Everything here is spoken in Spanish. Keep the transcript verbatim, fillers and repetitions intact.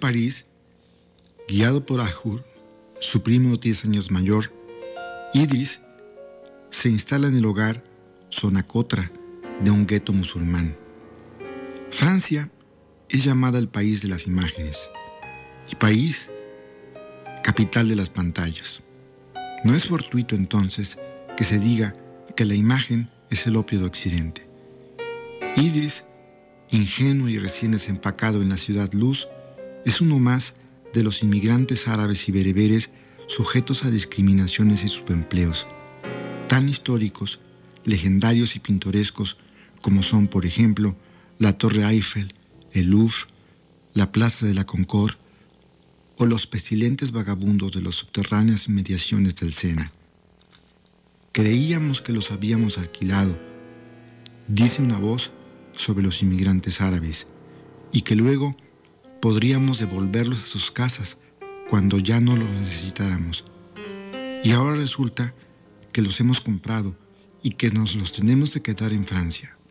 París, guiado por Ahur, su primo diez años mayor, Idris se instala en el hogar Sonacotra de un gueto musulmán. Francia es llamada el país de las imágenes y París, capital de las pantallas. No es fortuito entonces que se diga que la imagen es el opio de Occidente. Idris, ingenuo y recién desempacado en la ciudad luz, es uno más de los inmigrantes árabes y bereberes sujetos a discriminaciones y subempleos, tan históricos, legendarios y pintorescos como son, por ejemplo, la Torre Eiffel, el Louvre, la Plaza de la Concorde o los pestilentes vagabundos de las subterráneas inmediaciones del Sena. Creíamos que los habíamos alquilado, dice una voz sobre los inmigrantes árabes, y que luego podríamos devolverlos a sus casas cuando ya no los necesitáramos. Y ahora resulta que los hemos comprado y que nos los tenemos de quedar en Francia.